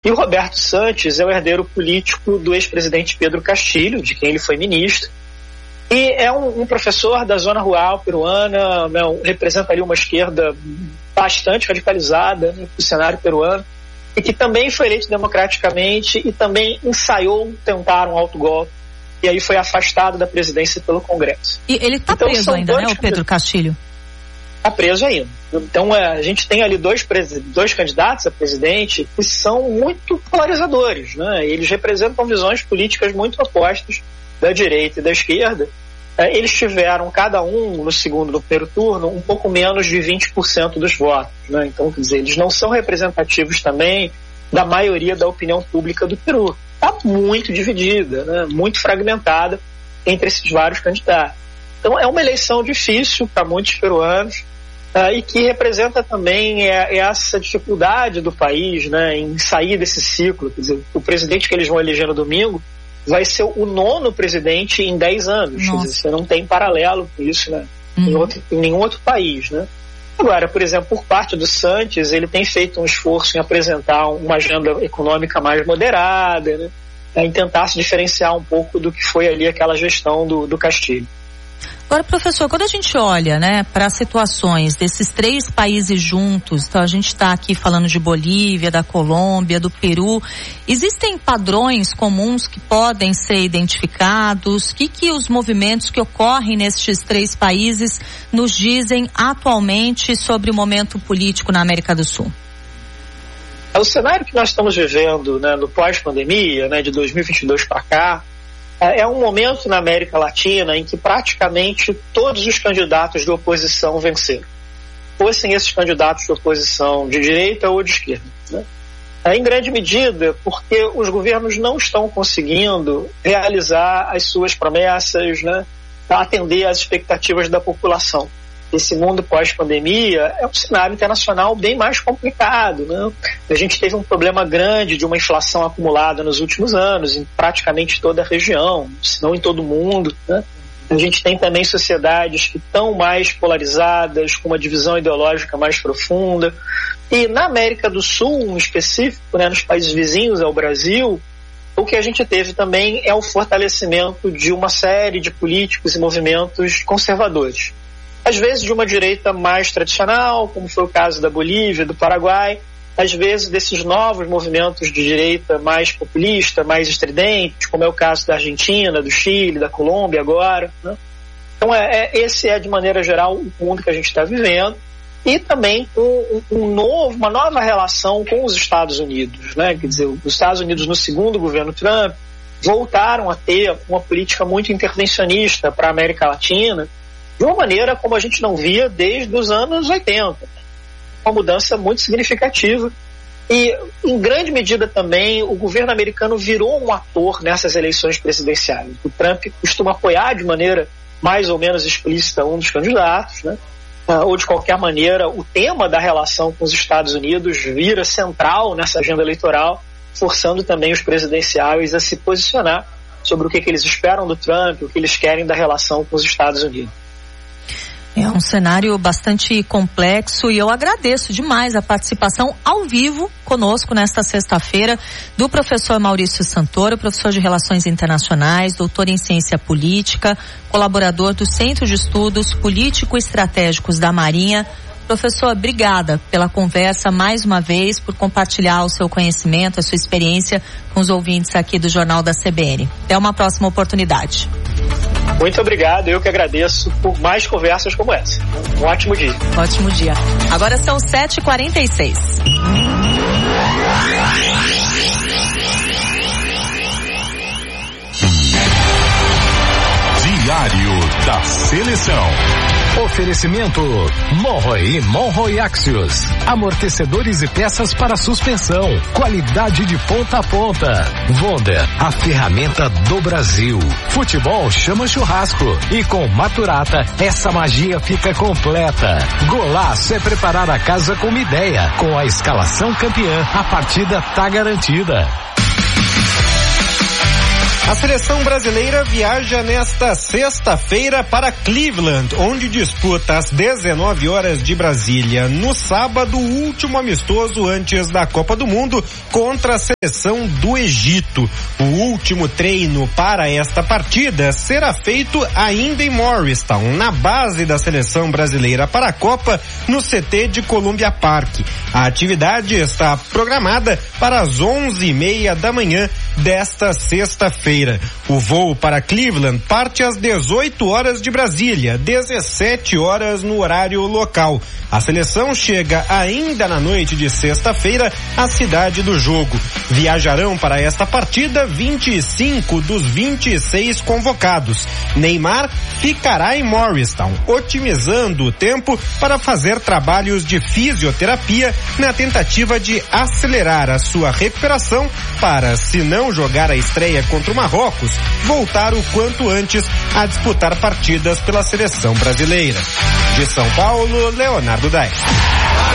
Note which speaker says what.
Speaker 1: E o Roberto Santos é o herdeiro político do ex-presidente Pedro Castilho, de quem ele foi ministro. E é um professor da zona rural peruana, né, representa ali uma esquerda bastante radicalizada, né, no cenário peruano, e que também foi eleito democraticamente e também ensaiou tentar um autogolpe, e aí foi afastado da presidência pelo Congresso.
Speaker 2: E ele está então, preso ainda, né, o Pedro Castilho?
Speaker 1: Está preso ainda. Então a gente tem ali dois candidatos a presidente que são muito polarizadores, né? Eles representam visões políticas muito opostas da direita e da esquerda. Eles tiveram, cada um, no primeiro turno, um pouco menos de 20% dos votos, né? Então, quer dizer, eles não são representativos também da maioria da opinião pública do Peru. Está muito dividida, né? Muito fragmentada entre esses vários candidatos. Então, é uma eleição difícil para muitos peruanos e que representa também essa dificuldade do país, né, em sair desse ciclo. Quer dizer, o presidente que eles vão eleger no domingo vai ser o 9º presidente em 10 anos. Quer dizer, você não tem paralelo com isso, né? Em nenhum outro país, né? Agora, por exemplo, por parte do Santos, ele tem feito um esforço em apresentar uma agenda econômica mais moderada, né? Em tentar se diferenciar um pouco do que foi ali aquela gestão do Castilho.
Speaker 2: Agora, professor, quando a gente olha, né, para as situações desses 3 países juntos, então a gente está aqui falando de Bolívia, da Colômbia, do Peru, existem padrões comuns que podem ser identificados? O que os movimentos que ocorrem nestes 3 países nos dizem atualmente sobre o momento político na América do Sul?
Speaker 1: O cenário que nós estamos vivendo, né, no pós-pandemia, né, de 2022 para cá, é um momento na América Latina em que praticamente todos os candidatos de oposição venceram. Fossem esses candidatos de oposição de direita ou de esquerda, né? Em grande medida porque os governos não estão conseguindo realizar as suas promessas, né, atender às expectativas da população. Esse mundo pós-pandemia é um cenário internacional bem mais complicado, né? A gente teve um problema grande de uma inflação acumulada nos últimos anos, em praticamente toda a região, se não em todo o mundo, né? A gente tem também sociedades que estão mais polarizadas, com uma divisão ideológica mais profunda. E na América do Sul, em específico, né, nos países vizinhos ao Brasil, o que a gente teve também é o fortalecimento de uma série de políticos e movimentos conservadores. Às vezes de uma direita mais tradicional, como foi o caso da Bolívia, do Paraguai, às vezes desses novos movimentos de direita mais populista, mais estridentes, como é o caso da Argentina, do Chile, da Colômbia agora, né? Então esse é de maneira geral o mundo que a gente está vivendo, e também com uma nova relação com os Estados Unidos, né? Quer dizer, os Estados Unidos no segundo governo Trump voltaram a ter uma política muito intervencionista para a América Latina, de uma maneira como a gente não via desde os anos 80. Uma mudança muito significativa. E, em grande medida também, o governo americano virou um ator nessas eleições presidenciais. O Trump costuma apoiar de maneira mais ou menos explícita um dos candidatos, né? Ou, de qualquer maneira, o tema da relação com os Estados Unidos vira central nessa agenda eleitoral, forçando também os presidenciáveis a se posicionar sobre o que eles esperam do Trump, o que eles querem da relação com os Estados Unidos.
Speaker 2: É um cenário bastante complexo e eu agradeço demais a participação ao vivo conosco nesta sexta-feira do professor Maurício Santoro, professor de Relações Internacionais, doutor em Ciência Política, colaborador do Centro de Estudos Político-Estratégicos da Marinha. Professor, obrigada pela conversa mais uma vez, por compartilhar o seu conhecimento, a sua experiência com os ouvintes aqui do Jornal da CBN. Até uma próxima oportunidade.
Speaker 1: Muito obrigado, eu que agradeço por mais conversas como essa. Um ótimo dia.
Speaker 2: Ótimo dia. Agora são 7h46.
Speaker 3: Diário da Seleção. Oferecimento Monroe e Monroe Axios. Amortecedores e peças para suspensão. Qualidade de ponta a ponta. Wonder, a ferramenta do Brasil. Futebol chama churrasco. E com Maturata, essa magia fica completa. Golaço é preparar a casa com uma ideia. Com a escalação campeã, a partida tá garantida.
Speaker 4: A seleção brasileira viaja nesta sexta-feira para Cleveland, onde disputa às 19 horas de Brasília. No sábado, o último amistoso antes da Copa do Mundo contra a seleção do Egito. O último treino para esta partida será feito ainda em Morristown, na base da seleção brasileira para a Copa, no CT de Columbia Park. A atividade está programada para as 11h30 da manhã desta sexta-feira. O voo para Cleveland parte às 18 horas de Brasília, 17 horas no horário local. A seleção chega ainda na noite de sexta-feira à cidade do jogo. Viajarão para esta partida 25 dos 26 convocados. Neymar ficará em Morristown, otimizando o tempo para fazer trabalhos de fisioterapia na tentativa de acelerar a sua recuperação para, se não jogar a estreia contra o Marrocos, voltar o quanto antes a disputar partidas pela seleção brasileira. De São Paulo, Leonardo Dais.